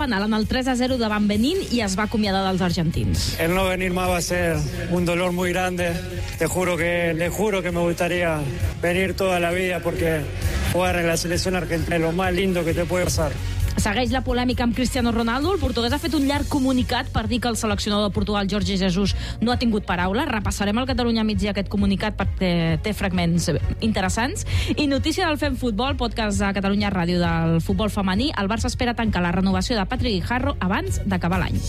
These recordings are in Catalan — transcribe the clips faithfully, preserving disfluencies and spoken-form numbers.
anant el tres a zero davant Benín i es va acomiadar dels argentins. El no venir más va a ser un dolor muy grande. Te juro que, le juro que me gustaría venir toda la vida porque jugar en la selección argentina es lo más lindo que te puede pasar. Segueix la polèmica amb Cristiano Ronaldo. El portuguès ha fet un llarg comunicat per dir que el seleccionador de Portugal, Jorge Jesus, no ha tingut paraula. Repassarem al Catalunya migdia aquest comunicat perquè té fragments interessants. I notícia del Fem Futbol, podcast de Catalunya Ràdio del futbol femení. El Barça espera tancar la renovació de Patrick Guijarro abans d'acabar l'any.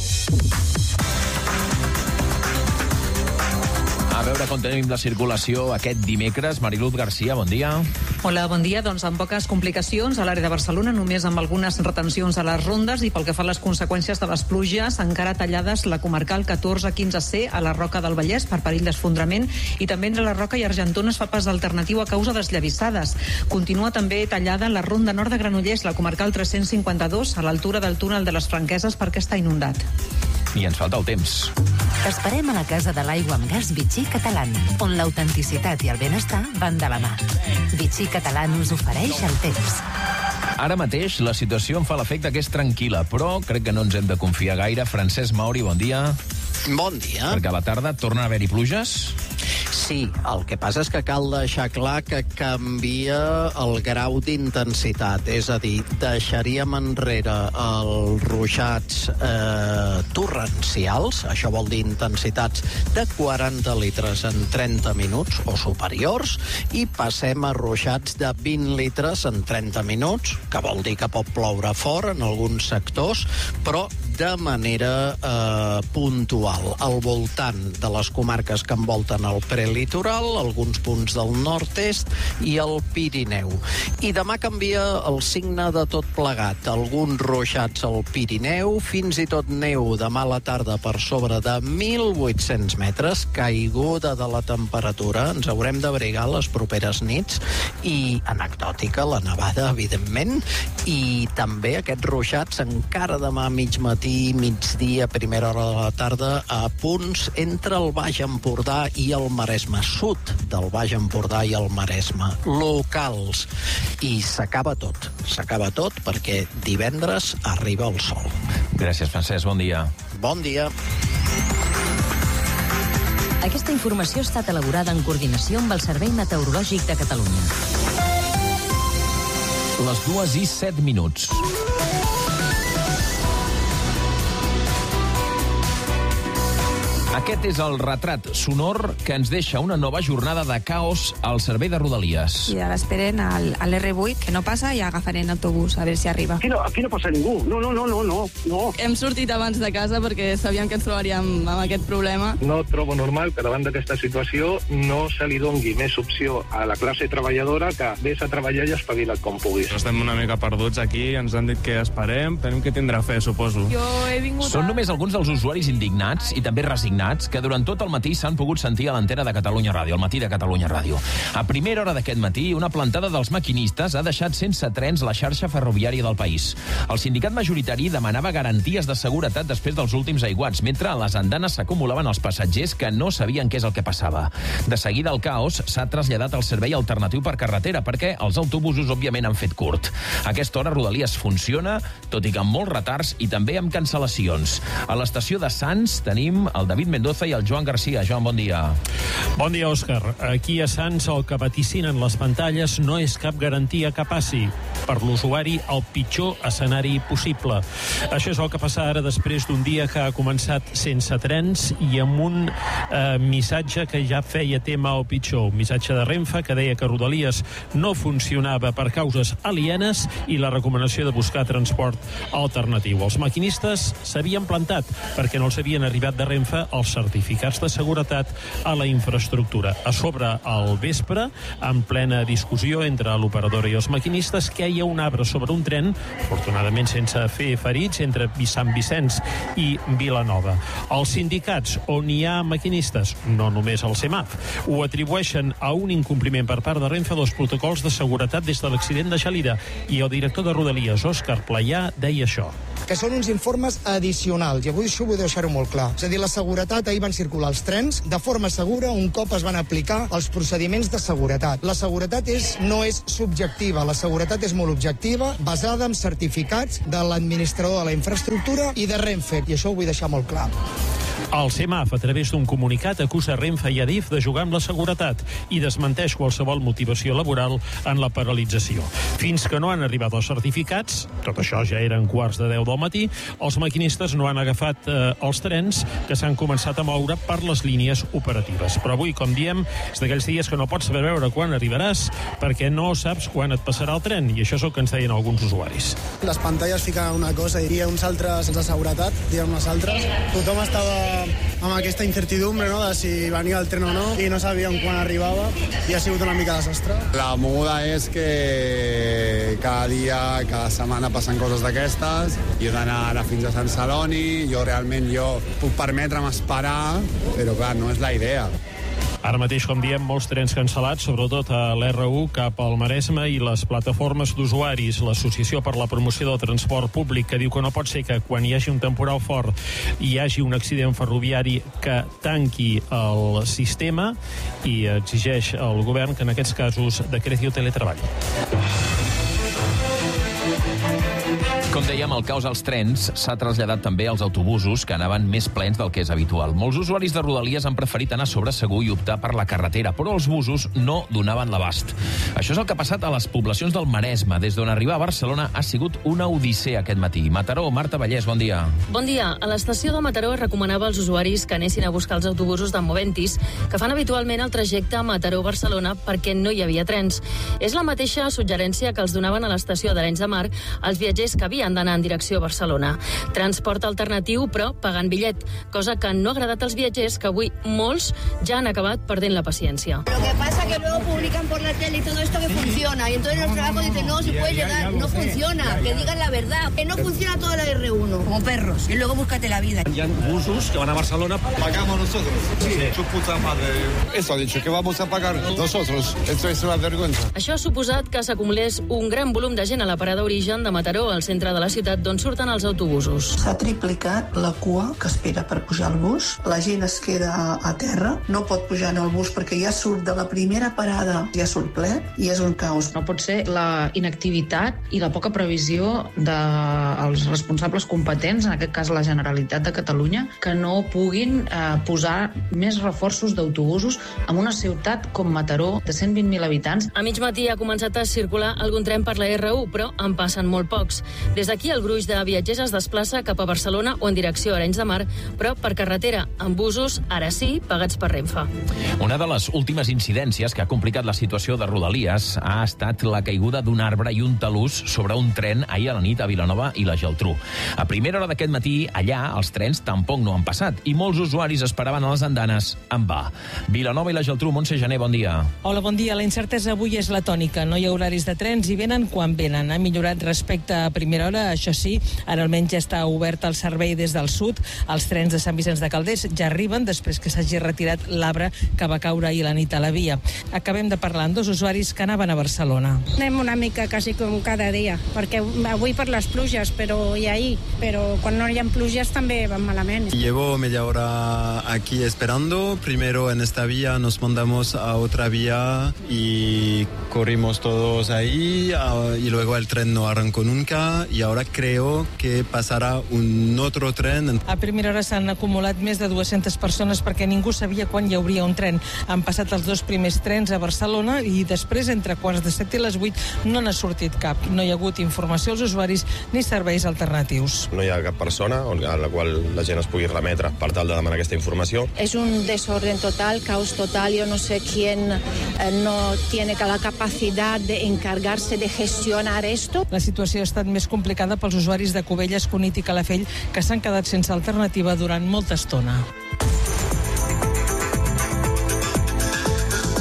A veure com tenim la circulació aquest dimecres. Mariluz Garcia, bon dia. Hola, bon dia. Doncs amb poques complicacions a l'àrea de Barcelona, només amb algunes retencions a les rondes i pel que fa a les conseqüències de les pluges, encara tallades la comarcal catorze quinze C a la Roca del Vallès per perill d'esfondrament i també entre la Roca i Argentona es fa pas alternatiu a causa d'esllavissades. Continua també tallada la ronda nord de Granollers, la comarcal tres-cents cinquanta-dos, a l'altura del túnel de les Franqueses perquè està inundat. I ens falta el temps. T'esperem a la Casa de l'Aigua amb Gas Vichy Catalán, on l'autenticitat i el benestar van de la mà. Vichy Catalán us ofereix el temps. Ara mateix la situació em fa l'efecte que és tranquil·la, però crec que no ens hem de confiar gaire. Francesc Mauri, bon dia. Bon dia. Perquè a la tarda torna a haver-hi pluges? Sí, el que passa és que cal deixar clar que canvia el grau d'intensitat, és a dir, deixaríem enrere els ruixats eh, torrencials, això vol dir intensitats de quaranta litres en trenta minuts o superiors, i passem a ruixats de vint litres en trenta minuts, que vol dir que pot ploure fort en alguns sectors, però de manera eh, puntual, al voltant de les comarques que envolten el prelitoral, alguns punts del nord-est i el Pirineu. I demà canvia el signe de tot plegat. Alguns ruixats al Pirineu, fins i tot neu demà a la tarda per sobre de mil vuit-cents metres, caiguda de la temperatura, ens haurem d'abrigar les properes nits, i anecdòtica, la nevada, evidentment, i també aquests ruixats encara demà a mig matí, migdia, primera hora de la tarda, a punts entre el Baix Empordà i el Maresme, sud del Baix Empordà i el Maresme, locals. I s'acaba tot, s'acaba tot perquè divendres arriba el sol. Gràcies, Francesc, bon dia. Bon dia. Aquesta informació ha estat elaborada en coordinació amb el Servei Meteorològic de Catalunya. Les dues i set minuts. Aquest és el retrat sonor que ens deixa una nova jornada de caos al servei de Rodalies. I ara esperen al, a l'erre vuit, que no passa, i agafarem autobús, a veure si arriba. Aquí no, aquí no passa ningú. No, no, no, no, no, no. Hem sortit abans de casa perquè sabíem que ens trobaríem amb aquest problema. No trobo normal que davant d'aquesta situació no se li dongui més opció a la classe treballadora que vés a treballar i espavila't com puguis. Estem una mica perduts aquí, ens han dit que esperem, tenim que tindre fe, suposo. Jo he vingut Són només alguns dels usuaris indignats i també resignats que durant tot el matí s'han pogut sentir a l'antena de Catalunya Ràdio, al matí de Catalunya Ràdio. A primera hora d'aquest matí, una plantada dels maquinistes ha deixat sense trens la xarxa ferroviària del país. El sindicat majoritari demanava garanties de seguretat després dels últims aiguats, mentre a les andanes s'acumulaven els passatgers que no sabien què és el que passava. De seguida el caos s'ha traslladat al servei alternatiu per carretera, perquè els autobusos òbviament han fet curt. A aquesta hora Rodalies funciona, tot i que amb molts retards i també amb cancel·lacions. A l'estació de Sants tenim el David Mendoza i el Joan Garcia. Joan, bon dia. Bon dia, Òscar. Aquí a Sants el que vaticinen les pantalles no és cap garantia que passi. Per l'usuari, el pitjor escenari possible. Això és el que passa ara després d'un dia que ha començat sense trens i amb un eh, missatge que ja feia tema al pitjor. Un missatge de Renfe que deia que Rodalies no funcionava per causes alienes i la recomanació de buscar transport alternatiu. Els maquinistes s'havien plantat perquè no els havien arribat de Renfe els certificats de seguretat a la infraestructura. A sobre, al vespre, en plena discussió entre l'operadora i els maquinistes, queia un arbre sobre un tren, afortunadament sense fer ferits, entre Sant Vicenç i Vilanova. Els sindicats on hi ha maquinistes, no només el CEMAF, ho atribueixen a un incompliment per part de Renfe dels protocols de seguretat des de l'accident de Gelida, i el director de Rodalies, Òscar Playà, deia això. que són uns informes addicionals, i avui això vull deixar-ho molt clar. És a dir, la seguretat, ahir van circular els trens de forma segura un cop es van aplicar els procediments de seguretat. La seguretat és, no és subjectiva, la seguretat és molt objectiva, basada en certificats de l'administrador de la infraestructura i de Renfe, i això ho vull deixar molt clar. El CEMAF, a través d'un comunicat, acusa Renfe i Adif de jugar amb la seguretat i desmenteix qualsevol motivació laboral en la paralització. Fins que no han arribat els certificats, tot això ja eren quarts de deu del matí, els maquinistes no han agafat eh, els trens que s'han començat a moure per les línies operatives. Però avui, com diem, és d'aquells dies que no pots saber veure quan arribaràs perquè no saps quan et passarà el tren, i això és el que ens deien alguns usuaris. Les pantalles fiquen una cosa i uns altres sense seguretat, diguem unes altres. Tothom estava amb aquesta incertidumbre, no?, de si venia el tren o no, i no sabíem quan arribava, i ha sigut una mica desastre. La moguda és que cada dia, cada setmana passen coses d'aquestes. Jo he d'anar ara fins a Sant Celoni, jo realment jo puc permetre'm esperar, però clar, no és la idea. Ara mateix, com diem, molts trens cancel·lats, sobretot a l'R u cap al Maresme, i les plataformes d'usuaris, l'Associació per la Promoció del Transport Públic, que diu que no pot ser que quan hi hagi un temporal fort hi hagi un accident ferroviari que tanqui el sistema, i exigeix al govern que en aquests casos decreti el teletreball. Com dèiem, el caos als trens s'ha traslladat també als autobusos, que anaven més plens del que és habitual. Molts usuaris de Rodalies han preferit anar sobre segur i optar per la carretera, però els busos no donaven l'abast. Això és el que ha passat a les poblacions del Maresme. Des d'on arribar a Barcelona ha sigut una odissea aquest matí. Mataró, Marta Vallès, bon dia. Bon dia. A l'estació de Mataró es recomanava als usuaris que anessin a buscar els autobusos de Moventis, que fan habitualment el trajecte a Mataró-Barcelona perquè no hi havia trens. És la mateixa suggerència que els donaven a l'estació d'Arenys de Mar als viatgers que havien han d'anar en direcció a Barcelona. Transport alternatiu, però pagant bitllet, cosa que no ha agradat als viatgers, que avui molts ja han acabat perdent la paciència. Lo que pasa que luego publican por la tele y todo esto que funciona, y entonces los trabajos dicen, no, si puedes llegar, no funciona, que digan la verdad, que no funciona toda la R uno, como perros, y luego búscate la vida. Hay busos que van a Barcelona, pagamos nosotros. Sí, su puta madre. Eso ha dicho, que vamos a pagar nosotros. Esto es una vergüenza. Això ha suposat que s'acumulés un gran volum de gent a la parada origen de Mataró, al centre de la ciutat d'on surten els autobusos. S'ha triplicat la cua que espera per pujar al bus. La gent es queda a terra, no pot pujar en el bus perquè ja surt de la primera parada, ja surt ple, i és un caos. No pot ser la inactivitat i la poca previsió dels responsables competents, en aquest cas la Generalitat de Catalunya, que no puguin eh, posar més reforços d'autobusos en una ciutat com Mataró, de cent vint mil habitants. A mig matí ha començat a circular algun tren per la R u, però en passen molt pocs. Des d'aquí el gruix de viatgers es desplaça cap a Barcelona o en direcció a Arenys de Mar, però per carretera, amb busos, ara sí, pagats per Renfe. Una de les últimes incidències que ha complicat la situació de Rodalies ha estat la caiguda d'un arbre i un talús sobre un tren ahir a la nit a Vilanova i la Geltrú. A primera hora d'aquest matí, allà, els trens tampoc no han passat i molts usuaris esperaven a les andanes en va. Vilanova i la Geltrú, Montse Gené, bon dia. Hola, bon dia. La incertesa avui és la tònica. No hi ha horaris de trens i venen quan venen. Ha millorat respecte a primera hora, això sí, ara almenys ja està obert el servei des del sud. Els trens de Sant Vicenç de Calders ja arriben després que s'hagi retirat l'arbre que va caure ahir a la nit a la via. Acabem de parlar amb dos usuaris que anaven a Barcelona. Anem una mica quasi com cada dia, perquè avui per les pluges, però i ahir, però quan no hi ha pluges també van malament. Llevo media hora aquí esperando. Primero en esta vía nos mandamos a otra vía y corrimos todos ahí y luego el tren no arrancó nunca y ahora creo que passarà un altre tren. A primera hora s'han acumulat més de dues-centes persones perquè ningú sabia quan hi hauria un tren. Han passat els dos primers trens a Barcelona i després, entre quarts de set i les vuit, no n'ha sortit cap. No hi ha hagut informació als usuaris ni serveis alternatius. No hi ha cap persona a la qual la gent es pugui remetre per tal de demanar aquesta informació. És un desorden total, caos total. Yo no sé quién eh, no tiene la capacidad de encargarse de gestionar esto. La situació ha estat més complicada pels usuaris de Cubelles, Cunit i Calafell, que s'han quedat sense alternativa durant molta estona.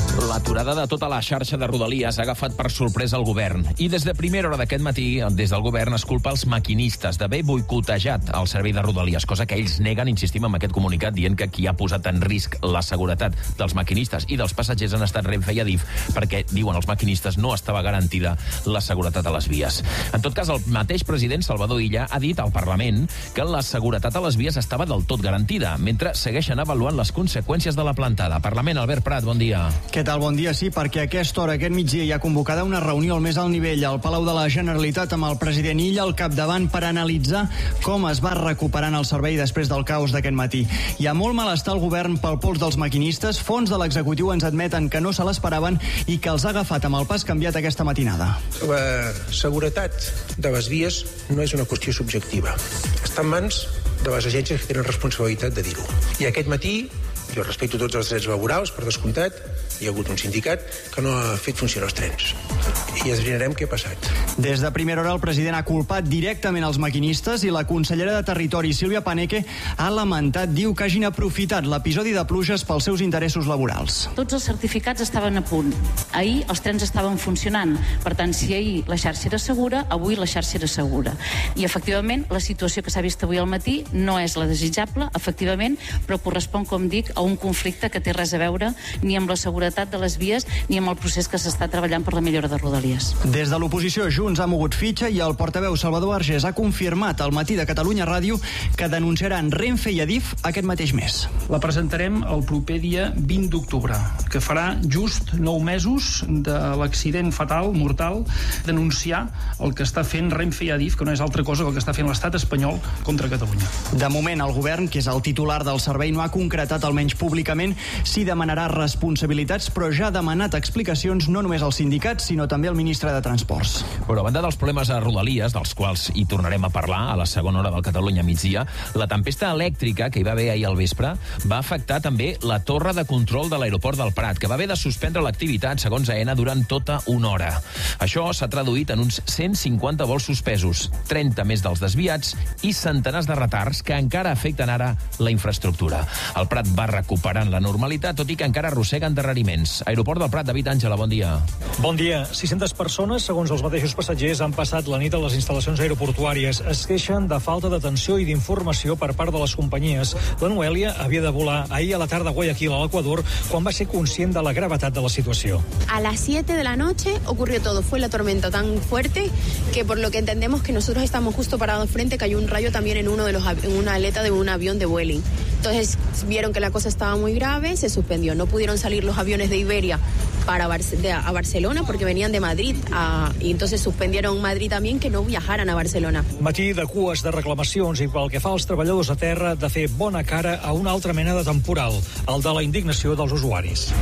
L'aturada de tota la xarxa de Rodalies ha agafat per sorpresa el govern. I des de primera hora d'aquest matí, des del govern es culpa els maquinistes d'haver boicotejat el servei de Rodalies, cosa que ells neguen, insistim, amb aquest comunicat, dient que qui ha posat en risc la seguretat dels maquinistes i dels passatgers han estat Renfe i Adif, perquè, diuen els maquinistes, no estava garantida la seguretat a les vies. En tot cas, el mateix president Salvador Illa ha dit al Parlament que la seguretat a les vies estava del tot garantida, mentre segueixen avaluant les conseqüències de la plantada. Parlament, Albert Prat, bon dia. Què tal? Bon dia, sí, perquè a aquesta hora, aquest migdia, hi ha convocada una reunió al més alt nivell al Palau de la Generalitat amb el president Illa al capdavant per analitzar com es va recuperant el servei després del caos d'aquest matí. Hi ha molt malestar al govern pel pols dels maquinistes. Fons de l'executiu ens admeten que no se l'esperaven i que els ha agafat amb el pas canviat aquesta matinada. La seguretat de les vies no és una qüestió subjectiva. Està en mans de les agències que tenen responsabilitat de dir-ho. I aquest matí, jo respecto tots els drets laborals, per descomptat, hi ha hagut un sindicat que no ha fet funcionar els trens. I esbrinarem què ha passat. Des de primera hora el president ha culpat directament els maquinistes i la consellera de Territori, Sílvia Paneque, ha lamentat, diu que hagin aprofitat l'episodi de pluges pels seus interessos laborals. Tots els certificats estaven a punt. Ahir els trens estaven funcionant. Per tant, si ahir la xarxa era segura, avui la xarxa era segura. I, efectivament, la situació que s'ha vist avui al matí no és la desitjable, efectivament, però correspon, com dic, a un conflicte que té res a veure ni amb la seguretat de les vies ni amb el procés que s'està treballant per la millora de Rodalies. Des de l'oposició, Junts ha mogut fitxa i el portaveu Salvador Argés ha confirmat al matí de Catalunya Ràdio que denunciaran Renfe i Adif aquest mateix mes. La presentarem el proper dia vint d'octubre, que farà just nou mesos de l'accident fatal, mortal, denunciar el que està fent Renfe i Adif, que no és altra cosa que el que està fent l'estat espanyol contra Catalunya. De moment, el govern, que és el titular del servei, no ha concretat, almenys públicament, si demanarà responsabilitats, però ja ha demanat explicacions no només als sindicats, sinó també al ministre de Transports. Però a banda dels problemes a Rodalies, dels quals hi tornarem a parlar a la segona hora del Catalunya migdia, la tempesta elèctrica que hi va haver ahir al vespre va afectar també la torre de control de l'aeroport del Prat, que va haver de suspendre l'activitat, segons Aena, durant tota una hora. Això s'ha traduït en uns cent cinquanta vols suspesos, trenta més dels desviats i centenars de retards que encara afecten ara la infraestructura. El Prat va recuperant la normalitat, tot i que encara arrossega endarreriments. Aeroport del Prat, David Àngela, bon dia. Bon dia. sis-centes persones, segons els mateixos passatgers, han passat la nit a les instal·lacions aeroportuàries. Es queixen de falta d'atenció i d'informació per part de les companyies. La Noelia havia de volar ahir a la tarda a Guayaquil, a l'Equador, quan va ser conscient de la gravetat de la situació. A las siete de la noche ocurrió todo. Fue la tormenta tan fuerte que, por lo que entendemos, que nosotros estamos justo parados frente, cayó un rayo también en uno de los en una aleta de un avión de Vueling. Entonces vieron que la cosa estaba muy grave, se suspendió. No pudieron salir los aviones de Iberia para Bar de, a Barcelona porque venían de Madrid a, y entonces suspendieron Madrid también, que no viajaran a Barcelona. Matí de cues de reclamacions i pel que fa als treballadors a terra de fer bona cara a una altra mena de temporal, el de la indignació dels usuaris.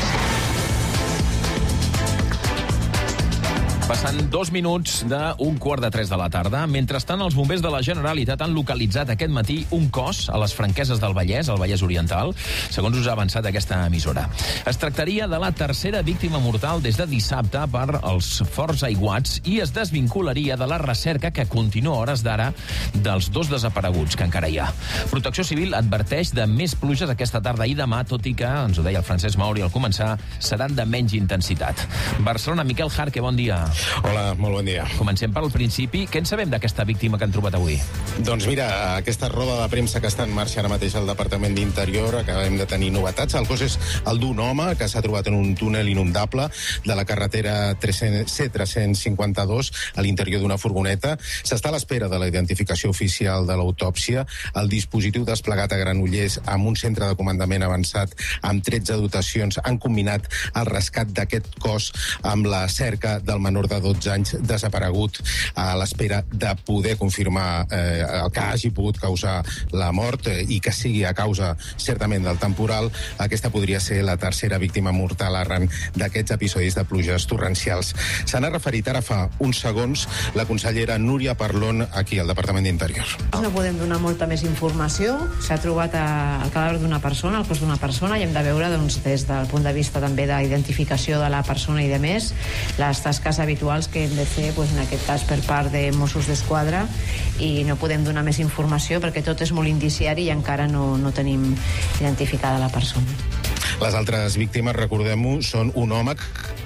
Passen dos minuts d'un quart de tres de la tarda. Mentrestant, els bombers de la Generalitat han localitzat aquest matí un cos a les Franqueses del Vallès, al Vallès Oriental, segons us ha avançat aquesta emissora. Es tractaria de la tercera víctima mortal des de dissabte per els forts aiguats i es desvincularia de la recerca que continua a hores d'ara dels dos desapareguts que encara hi ha. Protecció Civil adverteix de més pluges aquesta tarda i demà, tot i que, ens ho deia el Francesc Mauri al començar, seran de menys intensitat. Barcelona, Miquel Jarque, bon dia. Hola, molt bon dia. Comencem pel principi. Què en sabem d'aquesta víctima que han trobat avui? Doncs mira, aquesta roda de premsa que està en marxa ara mateix al Departament d'Interior, acabem de tenir novetats. El cos és el d'un home que s'ha trobat en un túnel inundable de la carretera C tres-cents cinquanta-dos a l'interior d'una furgoneta. S'està a l'espera de la identificació oficial de l'autòpsia. El dispositiu desplegat a Granollers amb un centre de comandament avançat amb tretze dotacions han combinat el rescat d'aquest cos amb la cerca del menor de dotze anys desaparegut a l'espera de poder confirmar eh, el que hagi pogut causar la mort eh, i que sigui a causa certament del temporal. Aquesta podria ser la tercera víctima mortal arran d'aquests episodis de pluges torrencials. Se n'ha referit ara fa uns segons la consellera Núria Parlon aquí al Departament d'Interior. No podem donar molta més informació. S'ha trobat el cadàver d'una persona, el cos d'una persona, i hem de veure doncs, des del punt de vista també d'identificació de la persona i de més, les tasques habituals que hem de fer doncs, en aquest cas per part de Mossos d'Esquadra, i no podem donar més informació perquè tot és molt indiciari i encara no, no tenim identificada la persona. Les altres víctimes, recordem-ho, són un home...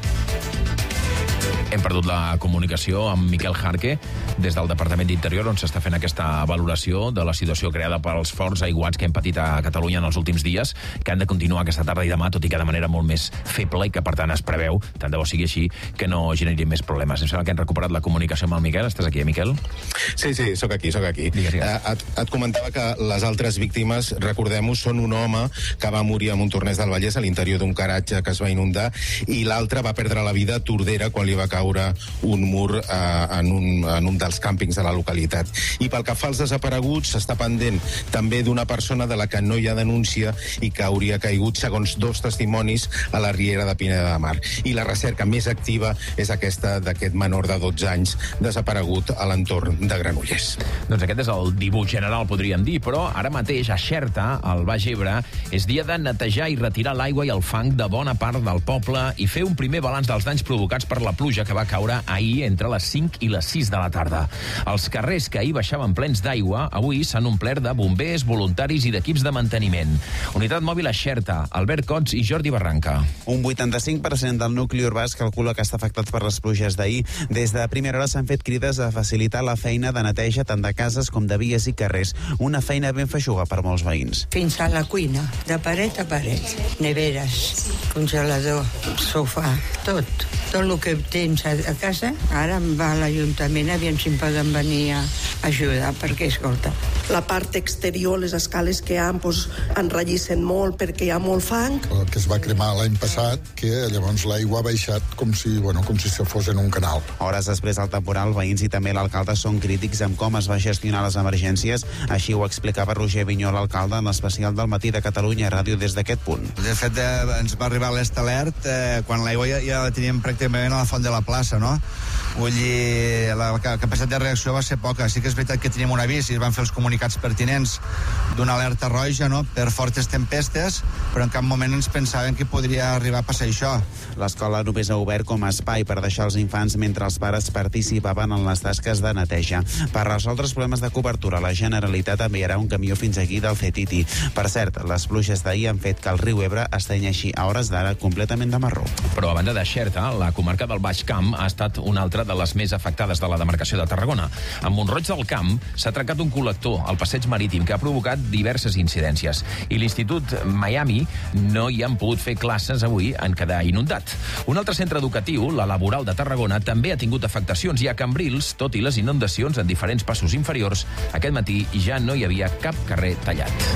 Hem perdut la comunicació amb Miquel Jarque des del Departament d'Interior, on s'està fent aquesta valoració de la situació creada pels forts aiguats que hem patit a Catalunya en els últims dies, que han de continuar aquesta tarda i demà, tot i que de manera molt més feble i que, per tant, es preveu, tant de bo sigui així, que no generi més problemes. Em sembla que hem recuperat la comunicació amb el Miquel. Estàs aquí, eh, Miquel? Sí, sí, sóc aquí, sóc aquí. Digues, digues. Uh, et, et comentava que les altres víctimes, recordem-ho, són un home que va morir a Montornès del Vallès a l'interior d'un garatge que es va inundar, i l'altre va perdre la vida a Tordera quan li va caure un mur eh, en, un, en un dels càmpings de la localitat. I pel que fa als desapareguts, s'està pendent també d'una persona de la que no hi ha denúncia i que hauria caigut, segons dos testimonis, a la riera de Pineda de Mar. I la recerca més activa és aquesta d'aquest menor de dotze anys desaparegut a l'entorn de Granollers. Doncs aquest és el dibuix general, podríem dir, però ara mateix a Xerta, al Baix Ebre, és dia de netejar i retirar l'aigua i el fang de bona part del poble i fer un primer balanç dels danys provocats per la pluja que va caure ahir entre les cinc i les sis de la tarda. Els carrers que ahir baixaven plens d'aigua avui s'han omplert de bombers, voluntaris i d'equips de manteniment. Unitat mòbil a Xerta, Albert Cots i Jordi Barranca. Un vuitanta-cinc per cent del nucli urbà es calcula que està afectat per les pluges d'ahir. Des de primera hora s'han fet crides a facilitar la feina de neteja tant de cases com de vies i carrers. Una feina ben feixuga per molts veïns. Fins a la cuina, de paret a paret. Neveres, congelador, sofà, tot. Tot el que tens a casa, ara em va a l'Ajuntament, aviam si em poden venir a ajudar, perquè, escolta... La part exterior, les escales que hi ha, doncs, enrallissen molt perquè hi ha molt fang. El que es va cremar l'any passat, que llavors l'aigua ha baixat com si, bueno, com si se fos en un canal. Hores després del temporal, veïns i també l'alcalde són crítics amb com es va gestionar les emergències. Així ho explicava Roger Vinyó, l'alcalde, en l'especial del Matí de Catalunya Ràdio des d'aquest punt. De fet, eh, ens va arribar l'est alert eh, quan l'aigua ja, ja la teníem pràcticament a la font de la plaça, no? Vull dir, la capacitat de reacció va ser poca. Sí que és veritat que teníem un avís i es van fer els comunicats pertinents d'una alerta roja, no?, per fortes tempestes, però en cap moment ens pensàvem que podria arribar a passar això. L'escola només ha obert com a espai per deixar els infants mentre els pares participaven en les tasques de neteja. Per resoldre els problemes de cobertura, la Generalitat enviarà un camió fins aquí del Cetiti. Per cert, les pluges d'ahir han fet que el riu Ebre es tenyeixi a hores d'ara completament de marró. Però a banda de Xerta, la comarca del Baix Camp ha estat una altra de les més afectades de la demarcació de Tarragona. A Mont-roig del Camp s'ha trencat un col·lector al passeig marítim que ha provocat diverses incidències. I l'Institut Miami no hi han pogut fer classes avui en quedar inundat. Un altre centre educatiu, la Laboral de Tarragona, també ha tingut afectacions i a Cambrils, tot i les inundacions en diferents passos inferiors, aquest matí ja no hi havia cap carrer tallat.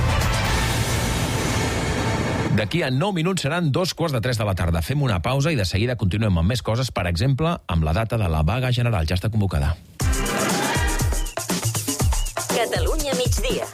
D'aquí a nou minuts seran dos quarts de tres de la tarda. Fem una pausa i de seguida continuem amb més coses, per exemple, amb la data de la vaga general. Ja està convocada. Catalunya migdia.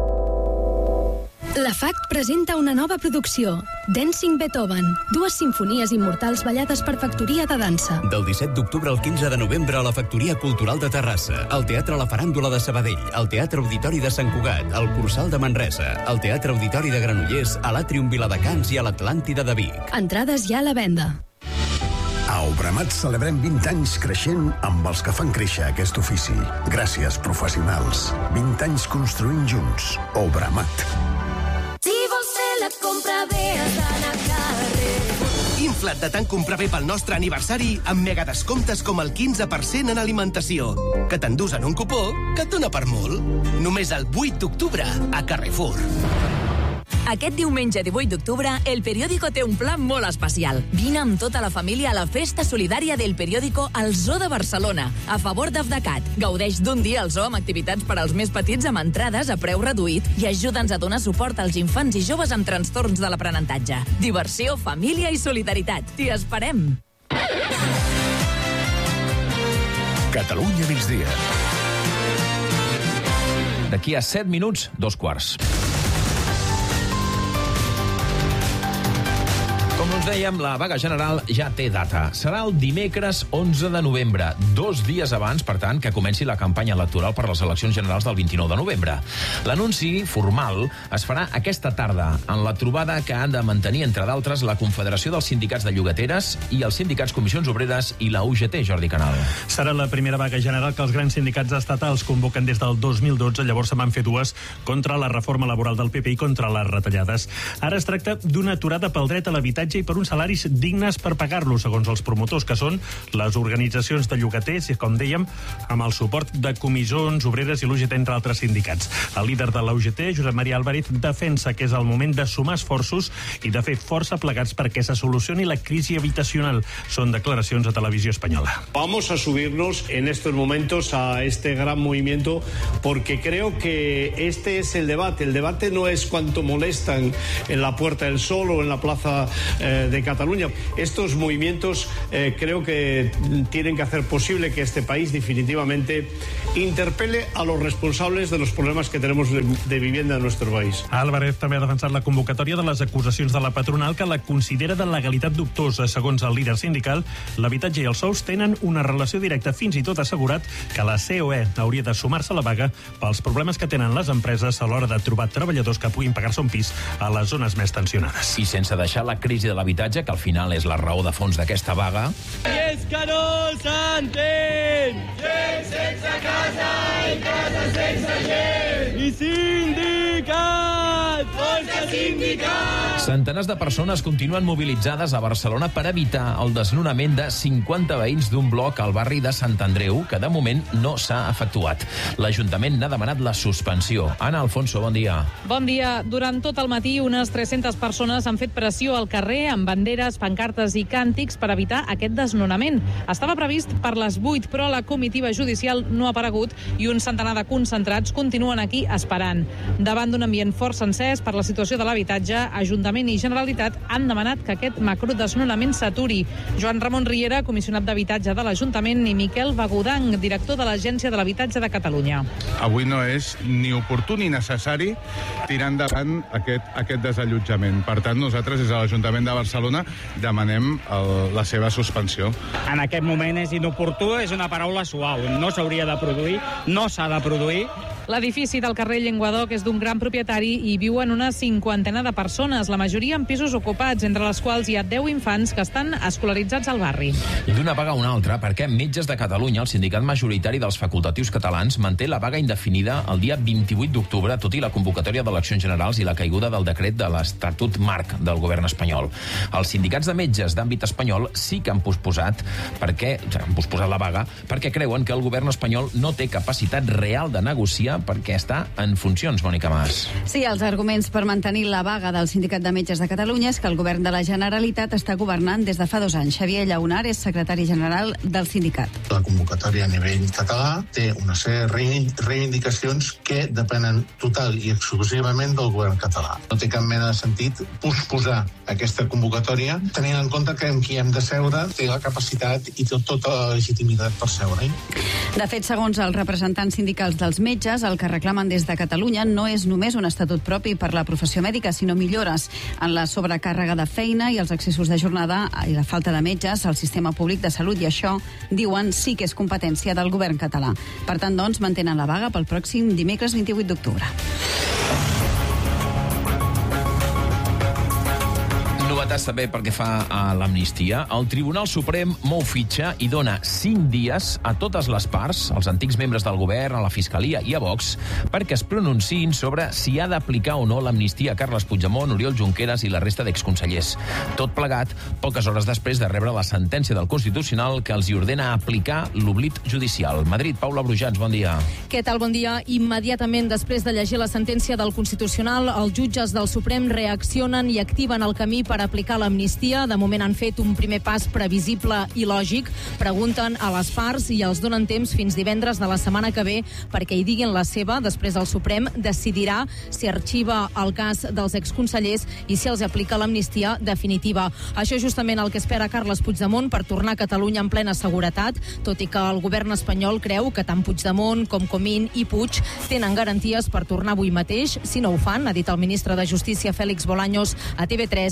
La F A C presenta una nova producció, Dancing Beethoven, dues simfonies immortals ballades per Factoria de Dansa. Del disset d'octubre al quinze de novembre a la Factoria Cultural de Terrassa, al Teatre La Faràndula de Sabadell, al Teatre Auditori de Sant Cugat, al Cursal de Manresa, al Teatre Auditori de Granollers, a l'Àtrium Viladecans i a l'Atlàntida de Vic. Entrades ja a la venda. A Obramat celebrem vint anys creixent amb els que fan créixer aquest ofici. Gràcies, professionals. vint anys construint junts. Obramat. Si vols fer la compra bé, has d'anar a Carrefour. Infla't de tant comprar bé pel nostre aniversari amb megadescomptes com el quinze per cent en alimentació. Que t'endús en un cupó que et dona per molt. Només el vuit d'octubre a Carrefour. Aquest diumenge divuit d'octubre, El Periódico té un pla molt especial. Vine amb tota la família a la festa solidària del Periódico al Zoo de Barcelona, a favor d'Afdecat. Gaudeix d'un dia al zoo amb activitats per als més petits amb entrades a preu reduït i ajuda'ns a donar suport als infants i joves amb trastorns de l'aprenentatge. Diversió, família i solidaritat. T'hi esperem! Catalunya migdia. D'aquí a set minuts, dos quarts. Com Doncs dèiem, la vaga general ja té data. Serà el dimecres onze de novembre, dos dies abans, per tant, que comenci la campanya electoral per les eleccions generals del vint-i-nou de novembre. L'anunci formal es farà aquesta tarda, en la trobada que han de mantenir, entre d'altres, la Confederació dels Sindicats de Llogateres i els sindicats Comissions Obreres i la U G T, Jordi Canal. Serà la primera vaga general que els grans sindicats estatals convoquen des del dos mil dotze, llavors se van fer dues contra la reforma laboral del P P i contra les retallades. Ara es tracta d'una aturada pel dret a l'habitatge i per uns salaris dignes per pagar-los, segons els promotors, que són les organitzacions de llogaters, i com dèiem, amb el suport de comissions obreres i l'U G T, entre altres sindicats. El líder de la U G T, Josep Maria Álvarez, defensa que és el moment de sumar esforços i de fer força plegats perquè se solucioni la crisi habitacional. Són declaracions a Televisió Espanyola. Vamos a subirnos en estos momentos a este gran movimiento porque creo que este es el debate. El debate no es cuánto molestan en la Puerta del Sol o en la Plaza eh, de Cataluña. Estos movimientos eh, creo que tienen que hacer posible que este país definitivamente interpele a los responsables de los problemas que tenemos de, de vivienda en nuestro país. Álvarez també ha defensat la convocatòria de les acusacions de la patronal, que la considera de legalitat dubtosa. Segons el líder sindical, l'habitatge i els sous tenen una relació directa, fins i tot assegurat que la C O E hauria de sumar-se a la vaga pels problemes que tenen les empreses a l'hora de trobar treballadors que puguin pagar-se un pis a les zones més tensionades. I sense deixar la crisi de l'habitatge, que al final és la raó de fons d'aquesta vaga. I és que no s'entén! Gent sense casa i casa sense gent! I sindicats! Força sindicats! Centenars de persones continuen mobilitzades a Barcelona per evitar el desnonament de cinquanta veïns d'un bloc al barri de Sant Andreu, que de moment no s'ha efectuat. L'Ajuntament n'ha demanat la suspensió. Ana Alfonso, bon dia. Bon dia. Durant tot el matí, unes tres-centes persones han fet pressió al carrer amb banderes, pancartes i càntics per evitar aquest desnonament. Estava previst per les vuit, però la comitiva judicial no ha aparegut i un centenar de concentrats continuen aquí esperant. Davant d'un ambient força encès per la situació de l'habitatge, Ajuntament i Generalitat han demanat que aquest macrodesnonament s'aturi. Joan Ramon Riera, comissionat d'Habitatge de l'Ajuntament, i Miquel Bagudang, director de l'Agència de l'Habitatge de Catalunya. Avui no és ni oportú ni necessari tirar endavant aquest, aquest desallotjament. Per tant, nosaltres, des de l'Ajuntament de Barcelona, demanem el, la seva suspensió. En aquest moment és inoportú, és una paraula suau. No s'hauria de produir, no s'ha de produir. L'edifici del carrer Llenguadoc és d'un gran propietari i viuen una cinquantena de persones, la majoria en pisos ocupats, entre les quals hi ha deu infants que estan escolaritzats al barri. I d'una vaga a una altra, perquè Metges de Catalunya, el sindicat majoritari dels facultatius catalans, manté la vaga indefinida el dia vint-i-vuit d'octubre, tot i la convocatòria d'eleccions generals i la caiguda del decret de l'Estatut Marc del govern espanyol. Els sindicats de metges d'àmbit espanyol sí que han posposat perquè han posposat la vaga perquè creuen que el govern espanyol no té capacitat real de negociar perquè està en funcions, Mònica Mas. Sí, els arguments per mantenir la vaga del Sindicat de Metges de Catalunya és que el govern de la Generalitat està governant des de fa dos anys. Xavier Llaunar és secretari general del sindicat. La convocatòria a nivell català té una sèrie de reivindicacions que depenen total i exclusivament del govern català. No té cap mena de sentit posposar aquesta convocatòria tenint en compte que amb qui hem de seure té la capacitat i té tota la legitimitat per seure-hi. De fet, segons els representants sindicals dels metges, el que reclamen des de Catalunya no és només un estatut propi per la professió mèdica, sinó millores en la sobrecàrrega de feina i els excessos de jornada i la falta de metges al sistema públic de salut, i això, diuen, sí que és competència del govern català. Per tant, doncs, mantenen la vaga pel pròxim dimecres vint-i-vuit d'octubre. Novetats també pel que fa a l'amnistia. El Tribunal Suprem mou fitxa i dona cinc dies a totes les parts, els antics membres del govern, a la Fiscalia i a Vox, perquè es pronunciïn sobre si ha d'aplicar o no l'amnistia a Carles Puigdemont, Oriol Junqueras i la resta d'exconsellers. Tot plegat, poques hores després de rebre la sentència del Constitucional que els hi ordena aplicar l'oblit judicial. Madrid, Paula Brujans, bon dia. Què tal? Bon dia. Immediatament després de llegir la sentència del Constitucional, els jutges del Suprem reaccionen i activen el camí per aplicar l'amnistia. De moment han fet un primer pas previsible i lògic. Pregunten a les parts i els donen temps fins divendres de la setmana que ve perquè hi diguin la seva. Després el Suprem decidirà si arxiva el cas dels exconsellers i si els aplica l'amnistia definitiva. Això és justament el que espera Carles Puigdemont per tornar a Catalunya en plena seguretat, tot i que el govern espanyol creu que tant Puigdemont com Comín i Puig tenen garanties per tornar avui mateix. Si no ho fan, ha dit el ministre de Justícia Félix Bolaños a T V tres, és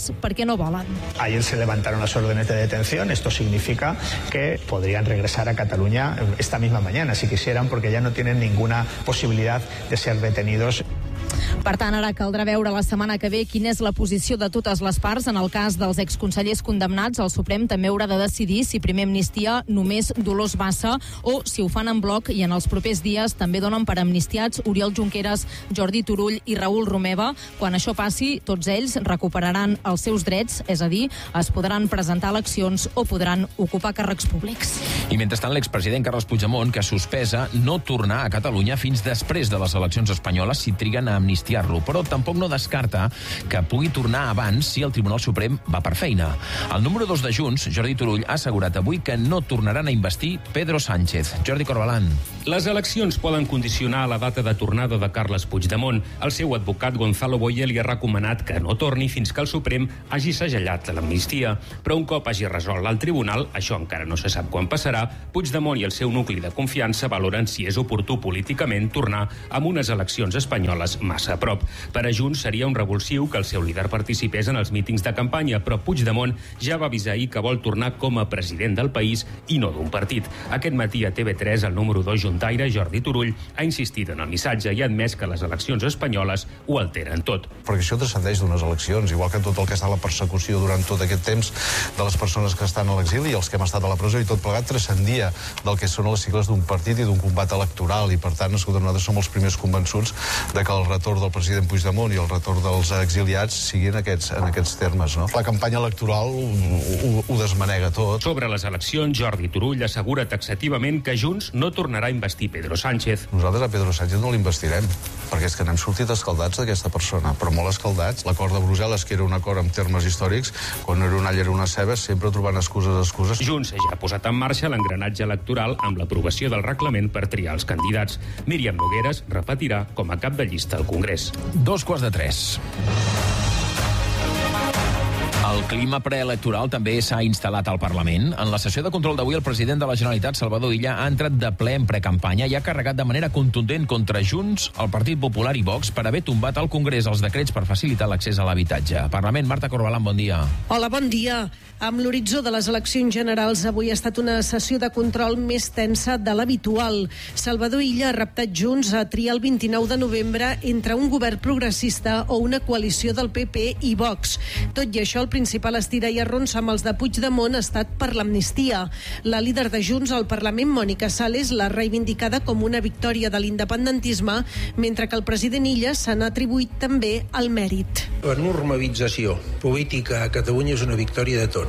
és perquè no volen. Ayer se levantaron las órdenes de detención. Esto significa que podrían regresar a Cataluña esta misma mañana, si quisieran, porque ya no tienen ninguna posibilidad de ser detenidos. Per tant, ara caldrà veure la setmana que ve quina és la posició de totes les parts. En el cas dels exconsellers condemnats, el Suprem també haurà de decidir si primer amnistia només Dolors Bassa o si ho fan en bloc, i en els propers dies també donen per amnistiats Oriol Junqueras, Jordi Turull i Raül Romeva. Quan això passi, tots ells recuperaran els seus drets, és a dir, es podran presentar eleccions o podran ocupar càrrecs públics. I mentrestant, l'expresident Carles Puigdemont, que sospesa no tornar a Catalunya fins després de les eleccions espanyoles si triguen a amnistiar-lo, però tampoc no descarta que pugui tornar abans si el Tribunal Suprem va per feina. El número dos de Junts, Jordi Turull, ha assegurat avui que no tornaran a investir Pedro Sánchez. Jordi Corbalán. Les eleccions poden condicionar la data de tornada de Carles Puigdemont. El seu advocat Gonzalo Boye li ha recomanat que no torni fins que el Suprem hagi segellat l'amnistia. Però un cop hagi resolt el tribunal, això encara no se sap quan passarà, Puigdemont i el seu nucli de confiança valoren si és oportú políticament tornar amb unes eleccions espanyoles massa a prop. Per a Junts seria un revulsiu que el seu líder participés en els mítings de campanya, però Puigdemont ja va avisar ahir que vol tornar com a president del país i no d'un partit. Aquest matí a T V tres el número dos juntaire, Jordi Turull, ha insistit en el missatge i ha admès que les eleccions espanyoles ho alteren tot. Perquè això transcendeix d'unes eleccions, igual que tot el que està a la persecució durant tot aquest temps de les persones que estan a l'exili i els que hem estat a la presó, i tot plegat transcendia del que són les sigles d'un partit i d'un combat electoral, i per tant nosaltres som els primers convençuts de que el retorn del president Puigdemont i el retorn dels exiliats siguin aquests, en aquests termes. No? La campanya electoral ho, ho, ho desmanega tot. Sobre les eleccions, Jordi Turull assegura taxativament que Junts no tornarà a investir Pedro Sánchez. Nosaltres a Pedro Sánchez no l'investirem, perquè és que n'hem sortit escaldats d'aquesta persona, però molt escaldats. L'acord de Brussel·les, que era un acord en termes històrics, quan era una alla era una ceba, sempre trobant excuses, excuses. Junts ja ha posat en marxa l'engranatge electoral amb l'aprovació del reglament per triar els candidats. Míriam Nogueras repetirà com a cap de llista al Congrés. Dos quarts de tres. El clima preelectoral també s'ha instal·lat al Parlament. En la sessió de control d'avui, el president de la Generalitat, Salvador Illa, ha entrat de ple en precampanya i ha carregat de manera contundent contra Junts, el Partit Popular i Vox per haver tombat al Congrés els decrets per facilitar l'accés a l'habitatge. Parlament, Marta Corbalán, bon dia. Hola, bon dia. Amb l'horitzó de les eleccions generals, avui ha estat una sessió de control més tensa de l'habitual. Salvador Illa ha reptat Junts a triar el vint-i-nou de novembre entre un govern progressista o una coalició del P P i Vox. Tot i això, el principal estira i arronsa amb els de Puigdemont ha estat per l'amnistia. La líder de Junts al Parlament, Mònica Sales, l'ha reivindicada com una victòria de l'independentisme, mentre que el president Illa se n'ha atribuït també el mèrit. La normalització política a Catalunya és una victòria de tots.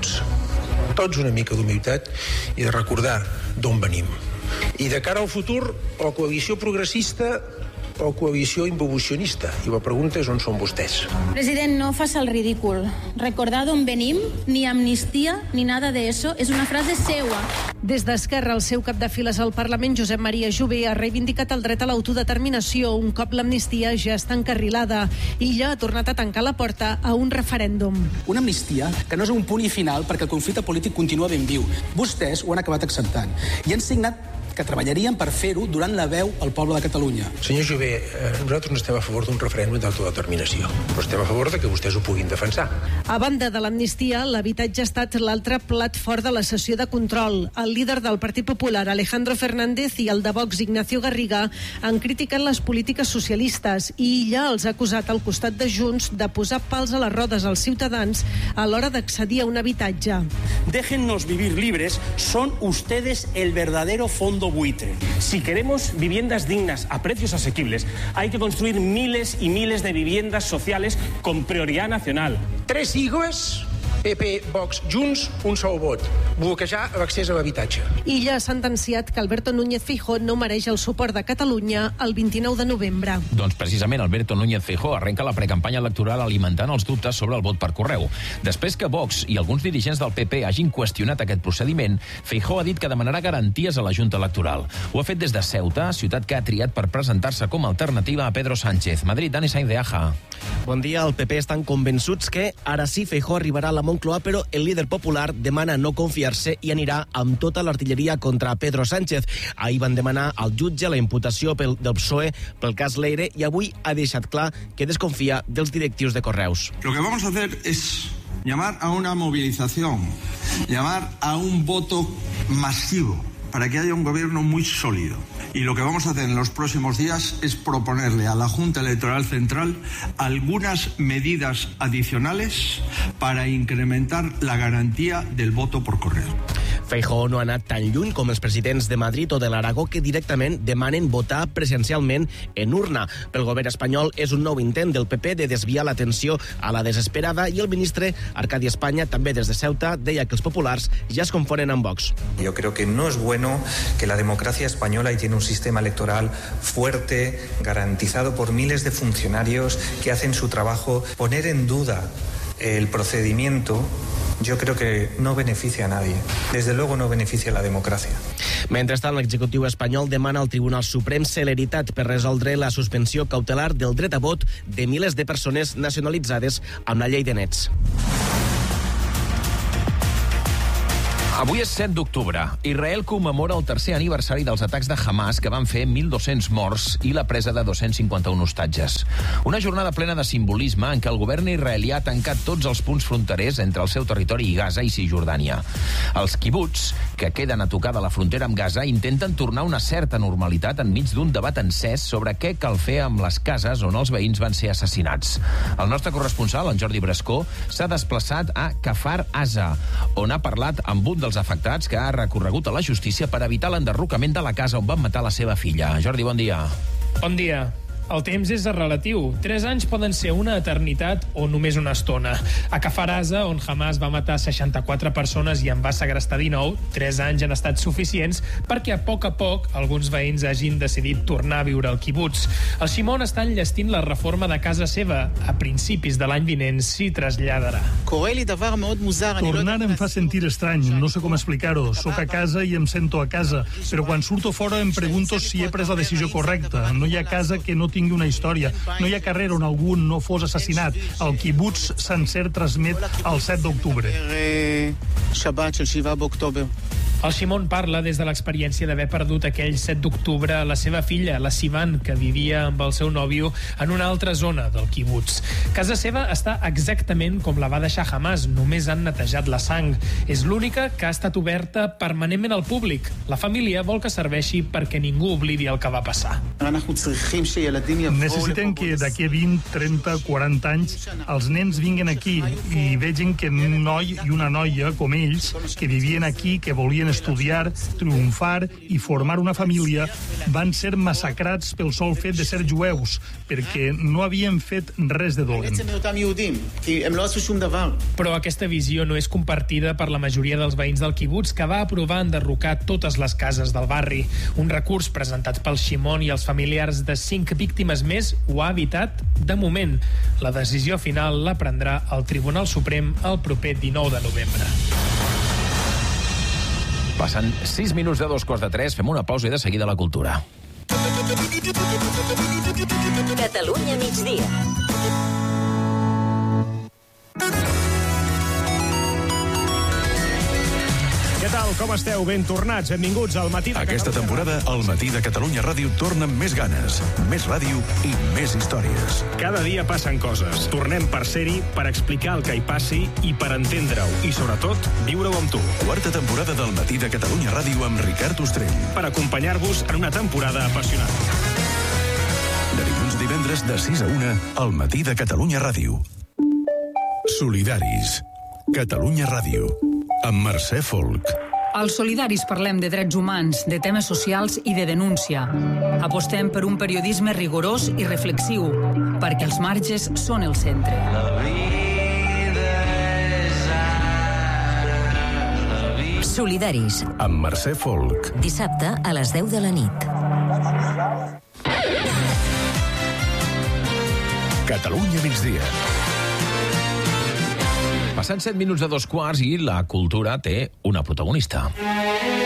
Tots una mica d'humilitat i de recordar d'on venim. I de cara al futur, la coalició progressista o coalició involucionista. I la pregunta és on són vostès. President, no fas el ridícul. Recordar d'on venim, ni amnistia, ni nada de eso, és una frase seua. Des d'Esquerra, el seu cap de files al Parlament, Josep Maria Jové, ha reivindicat el dret a l'autodeterminació un cop l'amnistia ja està encarrilada. Illa ha tornat a tancar la porta a un referèndum. Una amnistia que no és un punt i final perquè el conflicte polític continua ben viu. Vostès ho han acabat acceptant i han signat que treballarien per fer-ho durant la veu al poble de Catalunya. Senyor Jové, eh, nosaltres no estem a favor d'un referèndum d'autodeterminació, però estem a favor de que vostès ho puguin defensar. A banda de l'amnistia, l'habitatge ha estat l'altre plat fort de la sessió de control. El líder del Partit Popular, Alejandro Fernández, i el de Vox, Ignacio Garriga, han criticat les polítiques socialistes i Illa els ha acusat al costat de Junts de posar pals a les rodes als ciutadans a l'hora d'accedir a un habitatge. Déjennos vivir libres, son ustedes el verdadero fondo buitre. Si queremos viviendas dignas a precios asequibles, hay que construir miles y miles de viviendas sociales con prioridad nacional. Tres sigles, P P, Vox, Junts, un sol vot. Bloquejar l'accés a l'habitatge. Illa ha sentenciat que Alberto Núñez Feijóo no mereix el suport de Catalunya el vint-i-nou de novembre. Doncs precisament Alberto Núñez Feijóo arrenca la precampanya electoral alimentant els dubtes sobre el vot per correu. Després que Vox i alguns dirigents del P P hagin qüestionat aquest procediment, Feijóo ha dit que demanarà garanties a la Junta Electoral. Ho ha fet des de Ceuta, ciutat que ha triat per presentar-se com a alternativa a Pedro Sánchez. Madrid, Dani Sainz de Aja. Bon dia. El P P estan convençuts que ara sí Feijóo arribarà a la Moncloa, però el líder popular demana no confiar-se i anirà amb tota l'artilleria contra Pedro Sánchez. Ahir van demanar al jutge la imputació pel, del P S O E pel cas Leire i avui ha deixat clar que desconfia dels directius de Correus. Lo que vamos a hacer es llamar a una movilización, llamar a un voto masivo para que haya un gobierno muy sólido. Y lo que vamos a hacer en los próximos días es proponerle a la Junta Electoral Central algunas medidas adicionales para incrementar la garantía del voto por correo. Feijóo no ha anat tan lluny com els presidents de Madrid o de l'Aragó, que directament demanen votar presencialment en urna. Pel govern espanyol és un nou intent del P P de desviar l'atenció a la desesperada, i el ministre Arcadi Espanya, també des de Ceuta, deia que els populars ja es confonen amb Vox. Yo creo que no es bueno que la democracia española, y tiene un sistema electoral fuerte, garantizado por miles de funcionarios que hacen su trabajo, poner en duda el procedimiento, yo creo que no beneficia a nadie. Desde luego no beneficia a la democracia. Mentrestant, l'executiu espanyol demana al Tribunal Suprem celeritat per resoldre la suspensió cautelar del dret a vot de milers de persones nacionalitzades amb la llei de nets. Avui és set d'octubre. Israel commemora el tercer aniversari dels atacs de Hamas, que van fer mil dos-cents morts i la presa de dos-cents cinquanta-un hostatges. Una jornada plena de simbolisme en què el govern israelià ha tancat tots els punts fronterers entre el seu territori i Gaza i Cisjordània. Els quibuts, que queden a tocar de la frontera amb Gaza, intenten tornar una certa normalitat enmig d'un debat encès sobre què cal fer amb les cases on els veïns van ser assassinats. El nostre corresponsal, en Jordi Brascó, s'ha desplaçat a Kfar Aza, on ha parlat amb un dels dels afectats, que ha recorregut a la justícia per evitar l'enderrocament de la casa on van matar la seva filla. Jordi, bon dia. Bon dia. El temps és relatiu. Tres anys poden ser una eternitat o només una estona. A Kfar Aza, on Hamas va matar seixanta-quatre persones i en va segrestar dinou, tres anys han estat suficients perquè a poc a poc alguns veïns hagin decidit tornar a viure al quibuts. El Shimon està enllestint la reforma de casa seva. A principis de l'any vinent s'hi traslladarà. Tornar em fa sentir estrany, no sé com explicar-ho. Soc a casa i em sento a casa, però quan surto fora em pregunto si he pres la decisió correcta. No hi ha casa que no tingui una història. No hi ha carrer on algú no fos assassinat. El quibuts sencer transmet el set d'octubre. El Shimon parla des de l'experiència d'haver perdut aquell set d'octubre la seva filla, la Sivan, que vivia amb el seu nòvio en una altra zona del quibuts. Casa seva està exactament com la va deixar Hamas, només han netejat la sang. És l'única que ha estat oberta permanentment al públic. La família vol que serveixi perquè ningú oblidi el que va passar. Necessitem que d'aquí a vint, trenta, quaranta anys els nens vinguin aquí i vegin que un noi i una noia com ells, que vivien aquí, que volien estudiar, triomfar i formar una família, van ser massacrats pel sol fet de ser jueus, perquè no havien fet res de dolent. Però aquesta visió no és compartida per la majoria dels veïns del quibuts, que va aprovar enderrocar totes les cases del barri. Un recurs presentat pel Shimon i els familiars de cinc víctimes més ho ha evitat de moment. La decisió final la prendrà el Tribunal Suprem el proper dinou de novembre. Passen sis minuts de dos quarts de tres, fem una pausa i de seguida la cultura. Catalunya migdia. Què tal, com esteu? Ben tornats, benvinguts al Matí de Aquesta temporada, el Matí de Catalunya Ràdio torna amb més ganes, més ràdio i més històries. Cada dia passen coses. Tornem per ser-hi, per explicar el que hi passi i per entendre-ho. I, sobretot, viure-ho amb tu. Quarta temporada del Matí de Catalunya Ràdio amb Ricard Ostrell. Per acompanyar-vos en una temporada apassionant. De dilluns a divendres de sis a una, al Matí de Catalunya Ràdio. Solidaris. Catalunya Ràdio. Amb Mercè Folk. Als Solidaris parlem de drets humans, de temes socials i de denúncia. Apostem per un periodisme rigorós i reflexiu, perquè els marges són el centre. Solidaris. Amb Mercè Folk. Dissabte a les deu de la nit. Catalunya migdia. Passant set minuts de dos quarts i la cultura té una protagonista.